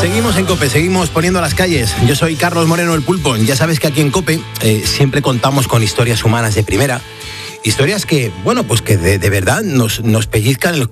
Seguimos en COPE, seguimos poniendo las calles. Yo soy Carlos Moreno, el Pulpo. Ya sabes que aquí en COPE siempre contamos con historias humanas de primera. Historias que, bueno, pues que de verdad nos pellizcan